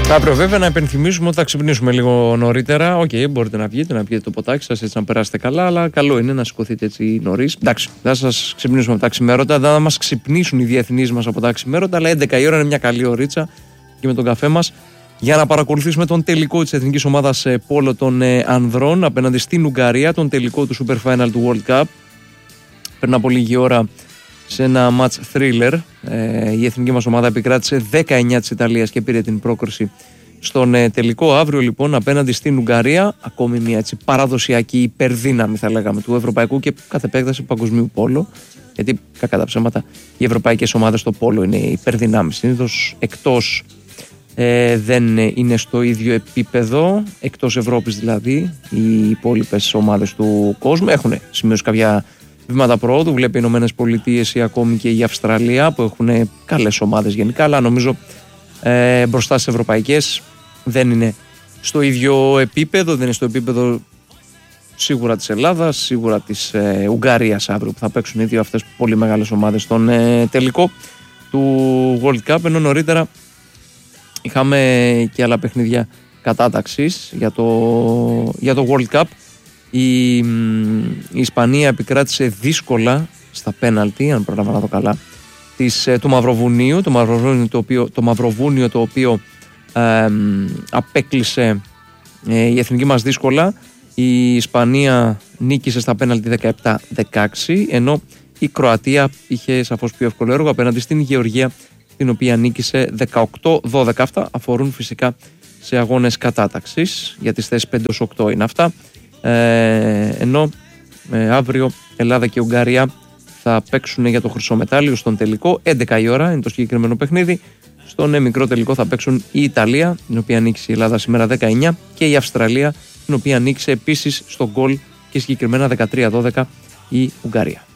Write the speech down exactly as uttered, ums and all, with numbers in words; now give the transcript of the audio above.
Αύριο βέβαια να υπενθυμίσουμε ότι θα ξυπνήσουμε λίγο νωρίτερα. Οκ, okay, μπορείτε να βγείτε, να πιείτε το ποτάκι σας, έτσι να περάσετε καλά, αλλά καλό είναι να σηκωθείτε έτσι νωρίς. Εντάξει, δεν θα σας ξυπνήσουμε από τα ξημέρωτα, δεν θα μας ξυπνήσουν οι διεθνείς μας από τα ξημέρωτα, αλλά έντεκα η ώρα είναι μια καλή ωρίτσα και με τον καφέ μας για να παρακολουθήσουμε τον τελικό της εθνικής ομάδας πόλο των ανδρών απέναντι στην Ουγγαρία, τον τελικό του Super Final του World Cup. Πριν από λίγη ώρα σε ένα match thriller, ε, η εθνική μας ομάδα επικράτησε δεκαεννιά της Ιταλίας και πήρε την πρόκριση στον ε, τελικό. Αύριο λοιπόν απέναντι στην Ουγγαρία, ακόμη μια έτσι παραδοσιακή υπερδύναμη θα λέγαμε του ευρωπαϊκού και κατ' επέκταση παγκοσμίου πόλο, γιατί κακά τα ψέματα οι ευρωπαϊκές ομάδες στο πόλο είναι υπερδυνάμεις, συνήθως εκτός ε, δεν είναι στο ίδιο επίπεδο, εκτός Ευρώπης δηλαδή, οι υπόλοιπες ομάδες του κόσμου έχουν σημειώσει κάποια βήματα προόδου. Βλέπει οι Ηνωμένες Πολιτείες ή ακόμη και η Αυστραλία που έχουν καλές ομάδες γενικά, αλλά νομίζω ε, μπροστά στις ευρωπαϊκές δεν είναι στο ίδιο επίπεδο, δεν είναι στο επίπεδο σίγουρα της Ελλάδας, σίγουρα της ε, Ουγγαρίας αύριο που θα παίξουν οι δύο αυτές πολύ μεγάλες ομάδες στον ε, τελικό του World Cup, ενώ νωρίτερα είχαμε και άλλα παιχνίδια κατάταξης για το, για το World Cup. Η, η Ισπανία επικράτησε δύσκολα στα πέναλτι, αν προλάβα να το καλά, της, του Μαυροβουνίου, το Μαυροβούνιο το οποίο, το, Μαυροβούνιο, το οποίο ε, απέκλεισε ε, η εθνική μας δύσκολα. Η Ισπανία νίκησε στα πέναλτι δεκαεπτά δεκαέξι, ενώ η Κροατία είχε σαφώς πιο εύκολο έργο απέναντι στην Γεωργία, την οποία νίκησε δεκαοκτώ δώδεκα. Αυτά αφορούν φυσικά σε αγώνες κατάταξης, για τις θέσεις πέντε έως οκτώ είναι αυτά. Ε, ενώ ε, αύριο Ελλάδα και Ουγγαρία θα παίξουν για το χρυσό μετάλλιο στον τελικό. έντεκα η ώρα είναι το συγκεκριμένο παιχνίδι. Στον ε, μικρό τελικό θα παίξουν η Ιταλία, την οποία νίκησε η Ελλάδα σήμερα δεκαεννιά, και η Αυστραλία, την οποία νίκησε επίσης στο γκολ και συγκεκριμένα δεκατρία δώδεκα η Ουγγαρία.